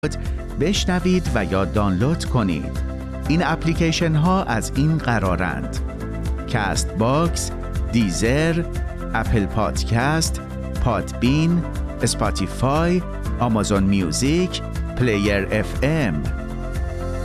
بشنوید و یا دانلود کنید. این اپلیکیشن ها از این قرارند: کست باکس، دیزر، اپل پادکست، پادبین، اسپاتیفای، آمازون میوزیک، پلیر اف ام.